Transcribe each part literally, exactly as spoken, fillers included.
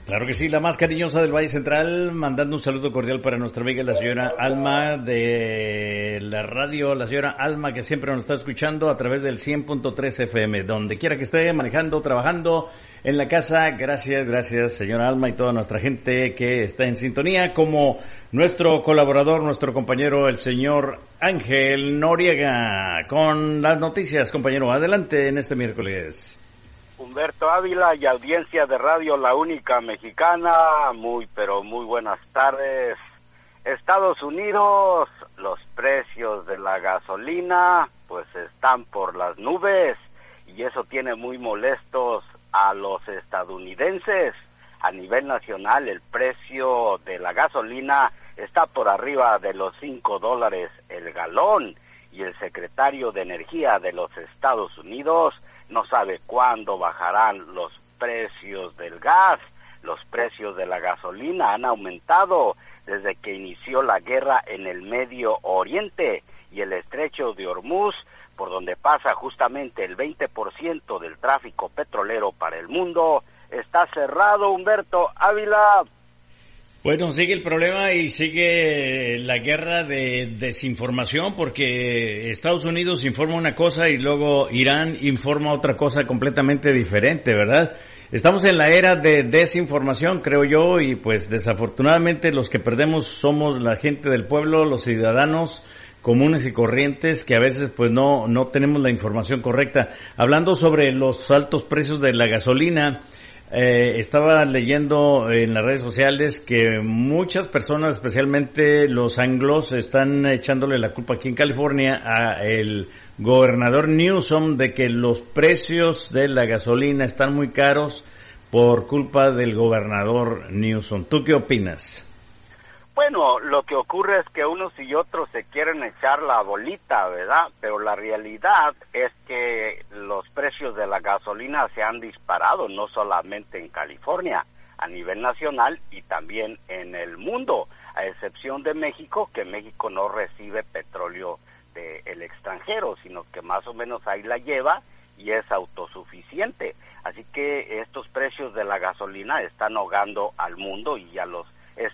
Claro que sí, la más cariñosa del Valle Central, mandando un saludo cordial para nuestra amiga la señora Alma de la radio, la señora Alma que siempre nos está escuchando a través del cien punto tres F M, donde quiera que esté, manejando, trabajando, en la casa. Gracias, gracias señora Alma y toda nuestra gente que está en sintonía, como nuestro colaborador, nuestro compañero, el señor Ángel Noriega, con las noticias. Compañero, adelante en este miércoles. Humberto Ávila y audiencia de Radio La Única Mexicana, muy pero muy buenas tardes. Estados Unidos, los precios de la gasolina pues están por las nubes y eso tiene muy molestos a los estadounidenses. A nivel nacional el precio de la gasolina está por arriba de los cinco dólares el galón y el secretario de Energía de los Estados Unidos no sabe cuándo bajarán los precios del gas. Los precios de la gasolina han aumentado desde que inició la guerra en el Medio Oriente y el estrecho de Hormuz, por donde pasa justamente el veinte por ciento del tráfico petrolero para el mundo, está cerrado. Humberto Ávila. Bueno, sigue el problema y sigue la guerra de desinformación, porque Estados Unidos informa una cosa y luego Irán informa otra cosa completamente diferente, ¿verdad? Estamos en la era de desinformación, creo yo, y pues desafortunadamente los que perdemos somos la gente del pueblo, los ciudadanos comunes y corrientes, que a veces pues no, no tenemos la información correcta. Hablando sobre los altos precios de la gasolina, Eh, estaba leyendo en las redes sociales que muchas personas, especialmente los anglos, están echándole la culpa aquí en California a el gobernador Newsom de que los precios de la gasolina están muy caros por culpa del gobernador Newsom. ¿Tú qué opinas? Bueno, lo que ocurre es que unos y otros se quieren echar la bolita, ¿verdad? Pero la realidad es que los precios de la gasolina se han disparado, no solamente en California, a nivel nacional y también en el mundo, a excepción de México, que México no recibe petróleo del extranjero, sino que más o menos ahí la lleva y es autosuficiente. Así que estos precios de la gasolina están ahogando al mundo y a los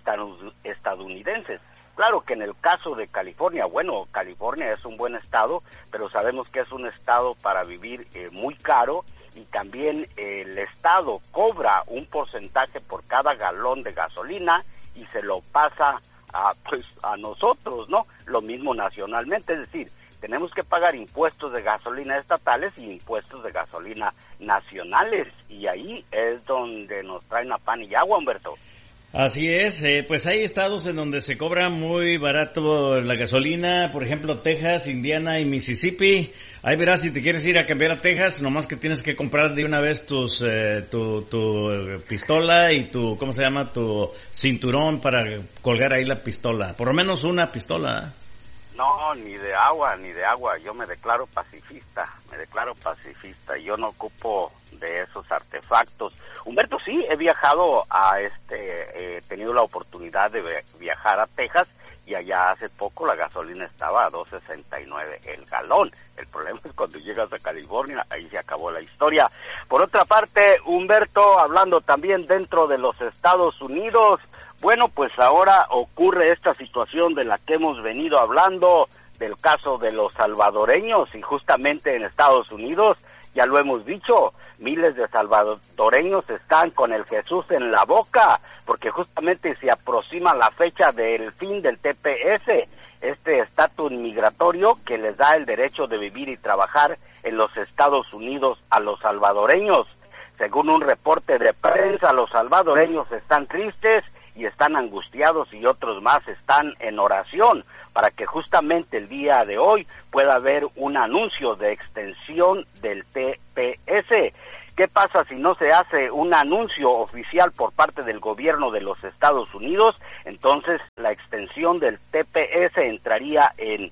estadounidenses. Claro que en el caso de California, bueno, California es un buen estado, pero sabemos que es un estado para vivir eh, muy caro y también eh, el estado cobra un porcentaje por cada galón de gasolina y se lo pasa a, pues, a nosotros, ¿no? Lo mismo nacionalmente, es decir, tenemos que pagar impuestos de gasolina estatales y impuestos de gasolina nacionales y ahí es donde nos traen a pan y agua, Humberto. Así es, eh, pues hay estados en donde se cobra muy barato la gasolina, por ejemplo Texas, Indiana y Mississippi. Ahí verás si te quieres ir a cambiar a Texas, nomás que tienes que comprar de una vez tus eh, tu, tu pistola y tu, ¿cómo se llama? Tu cinturón para colgar ahí la pistola, por lo menos una pistola. No, ni de agua, ni de agua, yo me declaro pacifista, me declaro pacifista, yo no ocupo de esos artefactos. Humberto, sí, he viajado a este, he tenido la oportunidad de viajar a Texas y allá hace poco la gasolina estaba a dos sesenta y nueve el galón. El problema es cuando llegas a California, ahí se acabó la historia. Por otra parte, Humberto, hablando también dentro de los Estados Unidos, bueno, pues ahora ocurre esta situación de la que hemos venido hablando, del caso de los salvadoreños, y justamente en Estados Unidos, ya lo hemos dicho, miles de salvadoreños están con el Jesús en la boca, porque justamente se aproxima la fecha del fin del T P S, este estatus migratorio que les da el derecho de vivir y trabajar en los Estados Unidos a los salvadoreños. Según un reporte de prensa, los salvadoreños están tristes y están angustiados y otros más están en oración para que justamente el día de hoy pueda haber un anuncio de extensión del T P S. ¿Qué pasa si no se hace un anuncio oficial por parte del gobierno de los Estados Unidos? Entonces la extensión del T P S entraría en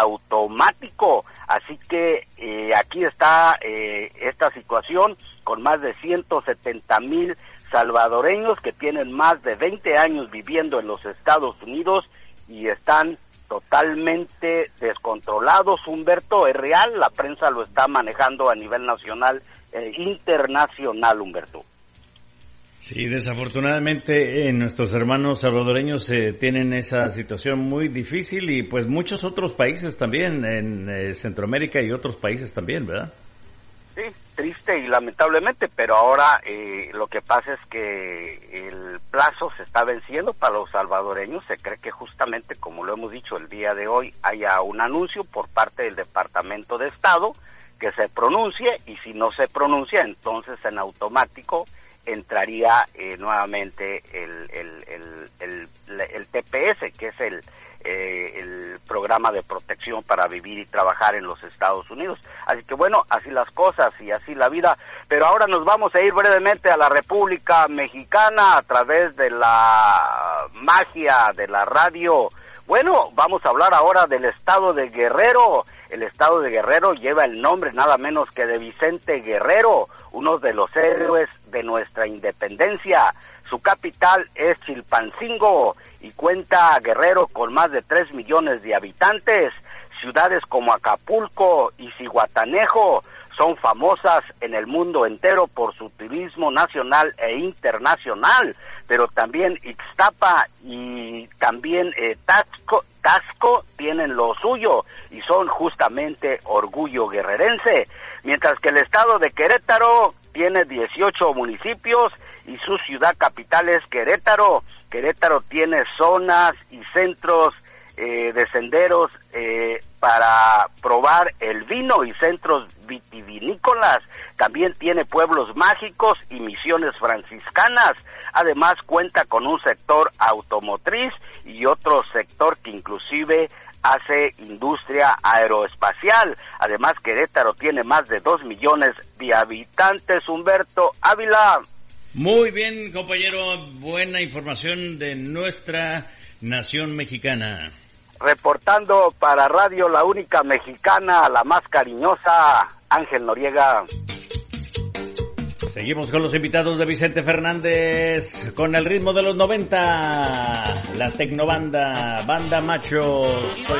automático. Así que eh, aquí está eh, esta situación con más de ciento setenta mil salvadoreños que tienen más de veinte años viviendo en los Estados Unidos y están totalmente descontrolados. Humberto, es real, la prensa lo está manejando a nivel nacional e internacional, Humberto. Sí, desafortunadamente eh, nuestros hermanos salvadoreños eh, tienen esa situación muy difícil y pues muchos otros países también, en eh, Centroamérica y otros países también, ¿verdad? Sí, triste y lamentablemente, pero ahora eh, lo que pasa es que el plazo se está venciendo para los salvadoreños. Se cree que justamente, como lo hemos dicho el día de hoy, haya un anuncio por parte del Departamento de Estado que se pronuncie, y si no se pronuncia, entonces en automático entraría eh, nuevamente el, el, el, el, el T P S, que es el, eh, el programa de protección para vivir y trabajar en los Estados Unidos. Así que bueno, así las cosas y así la vida. Pero ahora nos vamos a ir brevemente a la República Mexicana a través de la magia de la radio. Bueno, vamos a hablar ahora del estado de Guerrero. El estado de Guerrero lleva el nombre nada menos que de Vicente Guerrero, uno de los héroes de nuestra independencia. Su capital es Chilpancingo y cuenta Guerrero con más de tres millones de habitantes. Ciudades como Acapulco y Zihuatanejo son famosas en el mundo entero por su turismo nacional e internacional, pero también Ixtapa y también eh, Taxco, Taxco tienen lo suyo y son justamente orgullo guerrerense, mientras que el estado de Querétaro tiene dieciocho municipios y su ciudad capital es Querétaro. Querétaro tiene zonas y centros eh, de senderos eh, para probar el vino y centros vitivinícolas. También tiene pueblos mágicos y misiones franciscanas. Además cuenta con un sector automotriz y otro sector que inclusive hace industria aeroespacial. Además, Querétaro tiene más de dos millones de habitantes. Humberto Ávila. Muy bien, compañero. Buena información de nuestra nación mexicana. Reportando para Radio La Única Mexicana, la más cariñosa, Ángel Noriega. Seguimos con los invitados de Vicente Fernández, con el ritmo de los noventa, la Tecnobanda, Banda Machos. Soy